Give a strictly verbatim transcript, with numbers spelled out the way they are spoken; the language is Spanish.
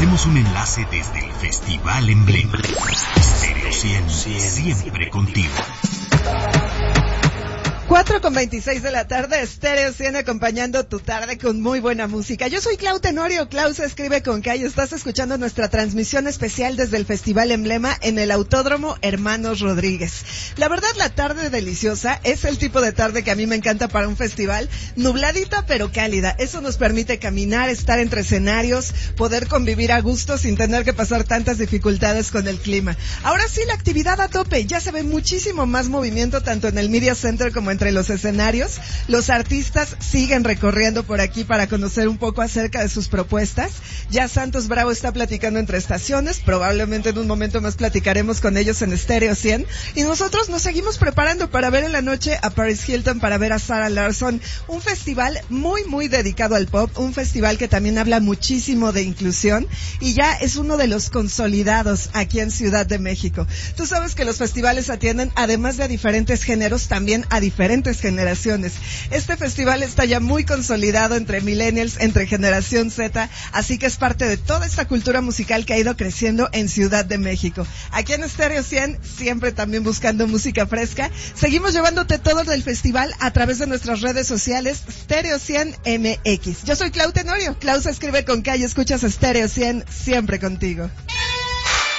Hacemos un enlace desde el Festival Emblema. Stereo cien, siempre contigo. cuatro con veintiséis de la tarde, Stereo cien acompañando tu tarde con muy buena música. Yo soy Clau Tenorio, Clau se escribe con K y estás escuchando nuestra transmisión especial desde el Festival Emblema en el Autódromo Hermanos Rodríguez. La verdad, la tarde deliciosa es el tipo de tarde que a mí me encanta para un festival, nubladita pero cálida. Eso nos permite caminar, estar entre escenarios, poder convivir a gusto sin tener que pasar tantas dificultades con el clima. Ahora sí, la actividad a tope, ya se ve muchísimo más movimiento tanto en el Media Center como en entre los escenarios. Los artistas siguen recorriendo por aquí para conocer un poco acerca de sus propuestas. Ya Santos Bravo está platicando entre estaciones, probablemente en un momento más platicaremos con ellos en Stereo cien, y nosotros nos seguimos preparando para ver en la noche a Paris Hilton, para ver a Sarah Larsson, un festival muy muy dedicado al pop, un festival que también habla muchísimo de inclusión y ya es uno de los consolidados aquí en Ciudad de México. Tú sabes que los festivales atienden además de a diferentes géneros, también a diferentes generaciones. Este festival está ya muy consolidado entre millennials, entre generación Z, así que es parte de toda esta cultura musical que ha ido creciendo en Ciudad de México. Aquí en Stereo cien, siempre también buscando música fresca, seguimos llevándote todo del festival a través de nuestras redes sociales, Stereo cien M X. Yo soy Clau Tenorio, Clau se escribe con K y escuchas Stereo cien, siempre contigo.